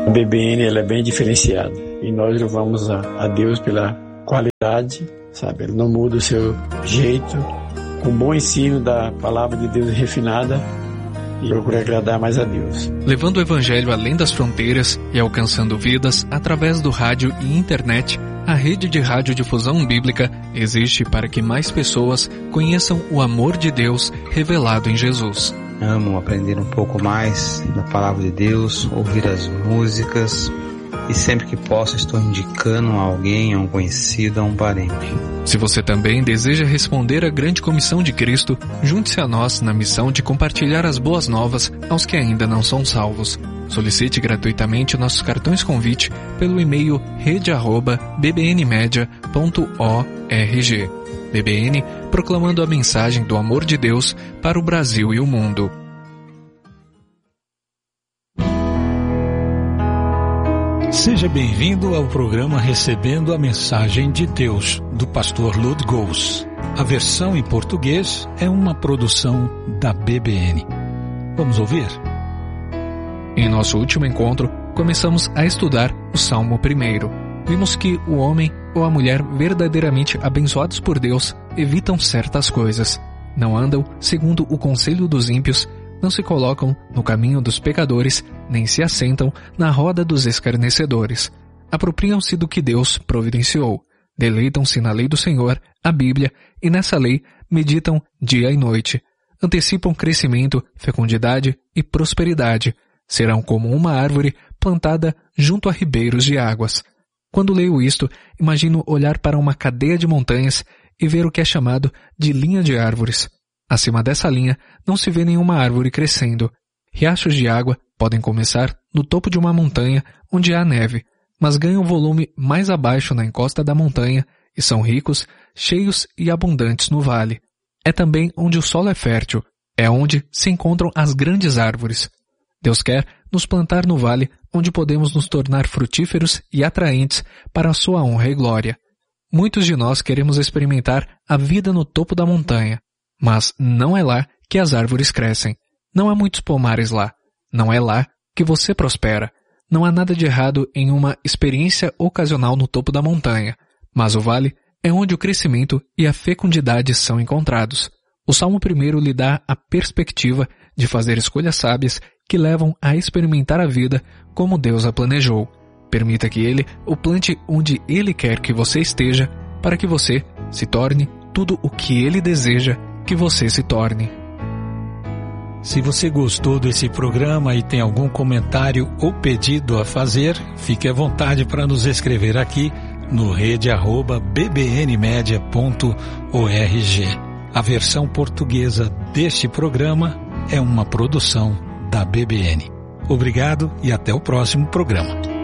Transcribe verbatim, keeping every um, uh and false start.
A B B N ela é bem diferenciada e nós louvamos a, a Deus pela qualidade, sabe? Ele não muda o seu jeito, com bom ensino da palavra de Deus refinada, e procura agradar mais a Deus. Levando o Evangelho além das fronteiras e alcançando vidas através do rádio e internet, a rede de radiodifusão bíblica existe para que mais pessoas conheçam o amor de Deus revelado em Jesus. Amo aprender um pouco mais da palavra de Deus, ouvir as músicas, e sempre que posso estou indicando a alguém, a um conhecido, a um parente. Se você também deseja responder à grande comissão de Cristo, junte-se a nós na missão de compartilhar as boas novas aos que ainda não são salvos. Solicite gratuitamente nossos cartões convite pelo e-mail rede arroba b b n media ponto org. B B N proclamando a mensagem do amor de Deus para o Brasil e o mundo. Seja bem-vindo ao programa Recebendo a Mensagem de Deus, do pastor Lud Gous. A versão em português é uma produção da B B N. Vamos ouvir? Em nosso último encontro, começamos a estudar o Salmo primeiro. Vimos que o homem ou a mulher verdadeiramente abençoados por Deus evitam certas coisas. Não andam segundo o conselho dos ímpios, não se colocam no caminho dos pecadores, nem se assentam na roda dos escarnecedores. Apropriam-se do que Deus providenciou. Deleitam-se na lei do Senhor, a Bíblia, e nessa lei meditam dia e noite. Antecipam crescimento, fecundidade e prosperidade. Serão como uma árvore plantada junto a ribeiros de águas. Quando leio isto, imagino olhar para uma cadeia de montanhas e ver o que é chamado de linha de árvores. Acima dessa linha não se vê nenhuma árvore crescendo. Riachos de água podem começar no topo de uma montanha onde há neve, mas ganham volume mais abaixo na encosta da montanha e são ricos, cheios e abundantes no vale. É também onde o solo é fértil, é onde se encontram as grandes árvores. Deus quer nos plantar no vale onde podemos nos tornar frutíferos e atraentes para a sua honra e glória. Muitos de nós queremos experimentar a vida no topo da montanha, mas não é lá que as árvores crescem. Não há muitos pomares lá. Não é lá que você prospera. Não há nada de errado em uma experiência ocasional no topo da montanha, mas o vale é onde o crescimento e a fecundidade são encontrados. O Salmo primeiro lhe dá a perspectiva de fazer escolhas sábias que levam a experimentar a vida como Deus a planejou. Permita que Ele o plante onde Ele quer que você esteja, para que você se torne tudo o que Ele deseja que você se torne. Se você gostou desse programa e tem algum comentário ou pedido a fazer, fique à vontade para nos escrever aqui no rede arroba b b n media ponto org. A versão portuguesa deste programa é uma produção da B B N. Obrigado e até o próximo programa.